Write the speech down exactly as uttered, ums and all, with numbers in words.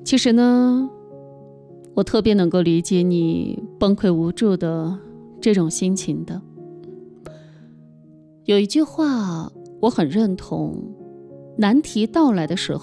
其实呢，我特别能够理解你崩溃无助的这种心情的。有一句话我很认同，难题到来的时